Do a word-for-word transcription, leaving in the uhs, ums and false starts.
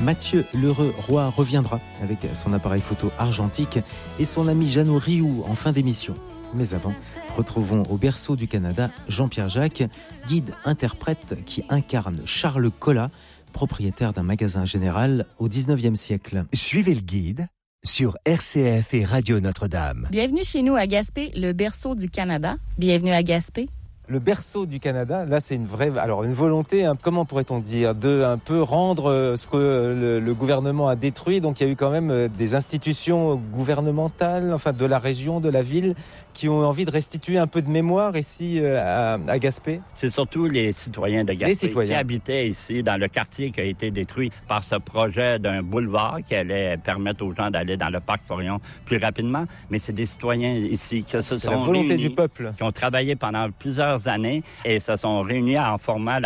Mathieu Lheureux-Roy reviendra avec son appareil photo argentique et son ami Jeannot Rioux en fin d'émission. Mais avant, retrouvons au berceau du Canada Jean-Pierre Jacques, guide-interprète qui incarne Charles Collat, propriétaire d'un magasin général au dix-neuvième siècle. Suivez le guide sur R C F et Radio Notre-Dame. Bienvenue chez nous à Gaspé, le berceau du Canada. Bienvenue à Gaspé. Le berceau du Canada, là c'est une vraie, alors une volonté, hein, comment pourrait-on dire, de un peu rendre ce que le, le gouvernement a détruit. Donc il y a eu quand même des institutions gouvernementales, enfin de la région, de la ville, qui ont envie de restituer un peu de mémoire ici à, à Gaspé. C'est surtout les citoyens de Gaspé qui habitaient ici dans le quartier qui a été détruit par ce projet d'un boulevard qui allait permettre aux gens d'aller dans le parc Forillon plus rapidement. Mais c'est des citoyens ici qui se c'est sont la volonté réunis, du peuple, qui ont travaillé pendant plusieurs années et se sont réunis en formant